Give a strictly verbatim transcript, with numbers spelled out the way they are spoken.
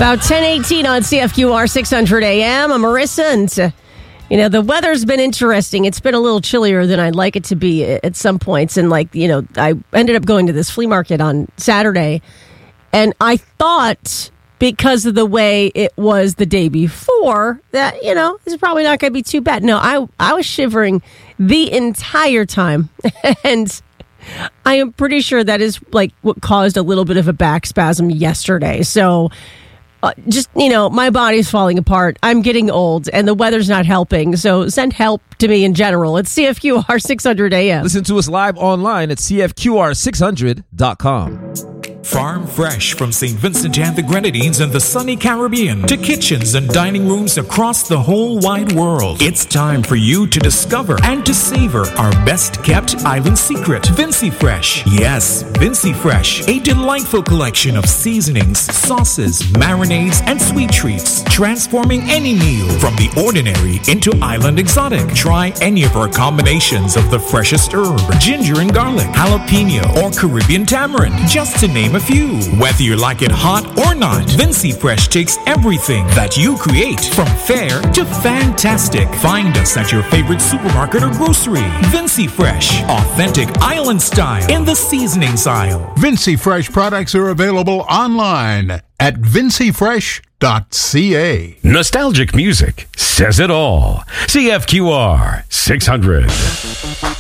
About ten eighteen on C F Q R six hundred A M. I'm Marissa, and uh, you know, the weather's been interesting. It's been a little chillier than I'd like it to be at some points. And like, you know, I ended up going to this flea market on Saturday, and I thought because of the way it was the day before that, you know, it's probably not going to be too bad. No, I I was shivering the entire time, and I am pretty sure that is like what caused a little bit of a back spasm yesterday. So uh, just, you know, my body's falling apart. I'm getting old and the weather's not helping. So send help to me in general. It's C F Q R six hundred A M. Listen to us live online at C F Q R six hundred dot com. Farm fresh from Saint Vincent and the Grenadines and the sunny Caribbean to kitchens and dining rooms across the whole wide world. It's time for you to discover and to savor our best kept island secret, Vincy Fresh. Yes, Vincy Fresh, a delightful collection of seasonings, sauces, marinades, and sweet treats, transforming any meal from the ordinary into island exotic. Try any of our combinations of the freshest herb, ginger and garlic, jalapeno, or Caribbean tamarind, just to name a few. Whether you like it hot or not, Vincy Fresh takes everything that you create from fair to fantastic. Find us at your favorite supermarket or grocery. Vincy Fresh, authentic island style in the seasonings aisle. Vincy Fresh products are available online at vincy fresh dot c a. Nostalgic music says it all. C F Q R six hundred.